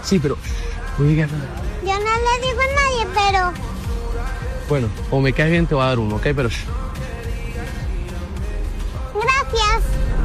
Sí, pero... no digas nada. Yo no le digo a nadie, pero... Bueno, o me caes bien, te voy a dar uno, ¿ok? Pero... Gracias.